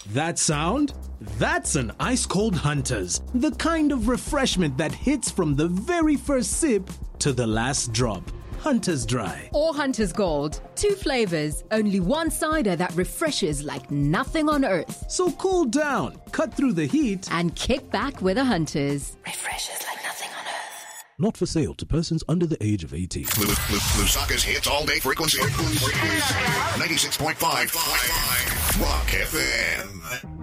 That sound? That's an ice-cold Hunter's, the kind of refreshment that hits from the very first sip to the last drop. Hunter's Dry. Or Hunter's Gold. 2 flavors, only one cider that refreshes like nothing on earth. So cool down, cut through the heat, and kick back with a Hunter's. Refreshes like nothing on earth. Not for sale to persons under the age of 18. Lusaka's hits all day frequency. 96.5 Rock FM.